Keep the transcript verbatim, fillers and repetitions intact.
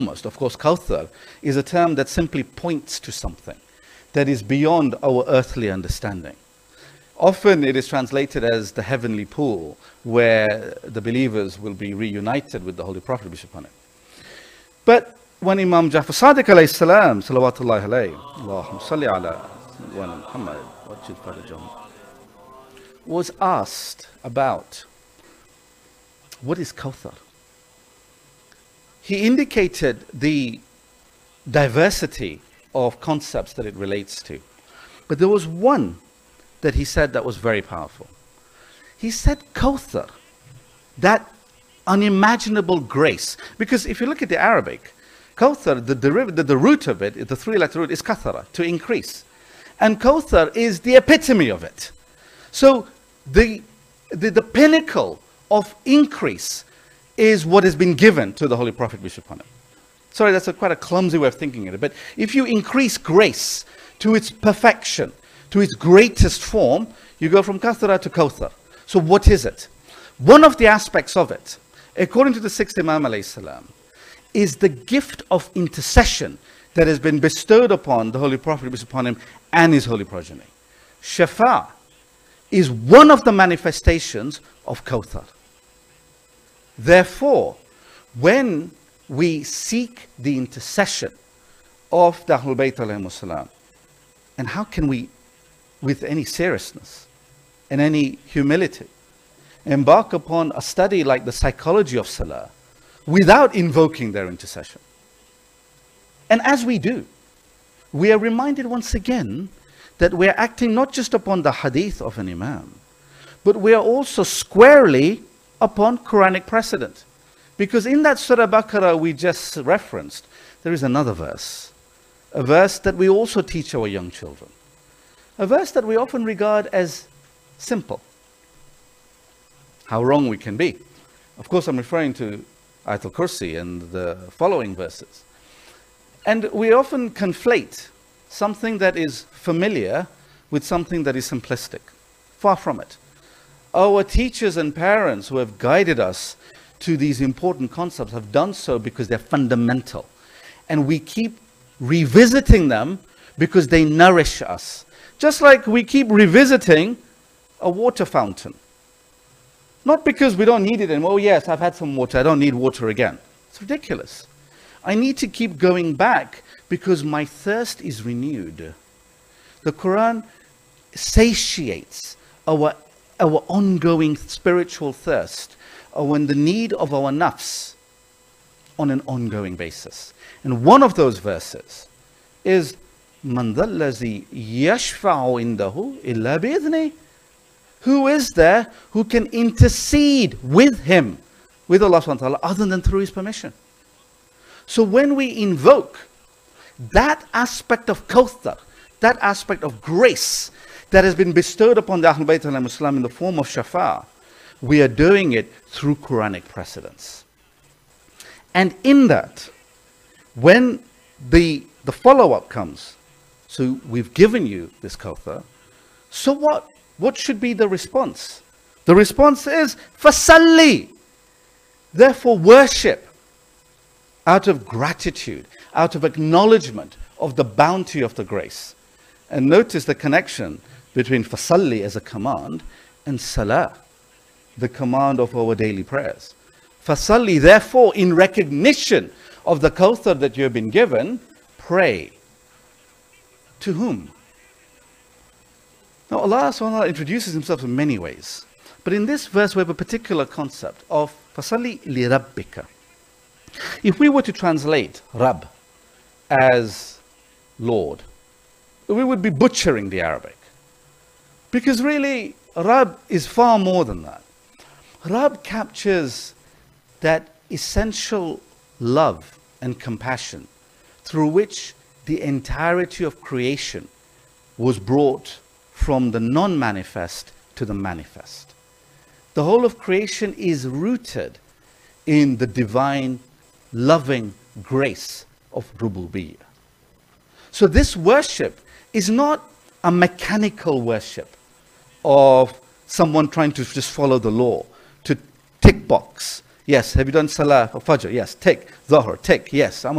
foremost. Of course, Kawthar is a term that simply points to something that is beyond our earthly understanding. Often it is translated as the heavenly pool, where the believers will be reunited with the Holy Prophet, peace upon him. But when Imam Jafar Sadiq alayhi salam, salawatullahi alayhi, Allahumma salli ala wa Muhammad, was asked about what is Kawthar, he indicated the diversity of concepts that it relates to. But there was one that he said that was very powerful. He said Kawthar, that unimaginable grace. Because if you look at the Arabic, Kawthar, the, the, the root of it, the three-letter root is kathara, to increase. And Kawthar is the epitome of it. So the, the, the pinnacle of increase is what has been given to the Holy Prophet, peace upon him. Sorry, that's a, quite a clumsy way of thinking of it. But if you increase grace to its perfection, to its greatest form, you go from kathara to Kawthar. So what is it? One of the aspects of it, according to the sixth Imam alayhi salam, is the gift of intercession that has been bestowed upon the Holy Prophet, peace upon him, and his holy progeny. Shafa is one of the manifestations of Kawthar. Therefore, when we seek the intercession of the Ahlul Bayt alayhimus salam, and how can we, with any seriousness and any humility, embark upon a study like the psychology of Salah without invoking their intercession? And as we do, we are reminded once again that we are acting not just upon the hadith of an Imam, but we are also squarely upon Quranic precedent. Because in that Surah Baqarah we just referenced, there is another verse, a verse that we also teach our young children, a verse that we often regard as simple. How wrong we can be. Of course, I'm referring to Ayatul Kursi and the following verses. And we often conflate something that is familiar with something that is simplistic. Far from it. Our teachers and parents who have guided us to these important concepts have done so because they're fundamental. And we keep revisiting them because they nourish us. Just like we keep revisiting a water fountain. Not because we don't need it anymore. Oh yes, I've had some water, I don't need water again. It's ridiculous. I need to keep going back because my thirst is renewed. The Quran satiates our, our ongoing spiritual thirst, or in the need of our nafs on an ongoing basis. And one of those verses is Man dhal lazi yashfa'u indahu illa bi'idhni. Who is there who can intercede with him, with Allah subhanahu wa ta'ala, other than through his permission? So when we invoke that aspect of Kawthar, that aspect of grace that has been bestowed upon the Ahlul Bayt alayhimus salam in the form of Shafa, we are doing it through Quranic precedents. And in that, when the, the follow-up comes, so we've given you this Kawthar, so what? What should be the response? The response is, Fasalli. Therefore worship out of gratitude, out of acknowledgement of the bounty of the grace. And notice the connection between Fasalli as a command and Salah, the command of our daily prayers. Fasalli, therefore, in recognition of the Kawthar that you have been given, pray. To whom? Now Allah subhanahu wa ta'ala introduces himself in many ways. But in this verse we have a particular concept of Fasalli li Rabbika. If we were to translate Rabb as Lord, we would be butchering the Arabic. Because really, Rabb is far more than that. Rabb captures that essential love and compassion through which the entirety of creation was brought from the non-manifest to the manifest. The whole of creation is rooted in the divine, loving grace of Rububiyyah. So this worship is not a mechanical worship of someone trying to just follow the law, to tick box. Yes, have you done Salah or Fajr? Yes, tick. Dhuhr, tick. Yes, I'm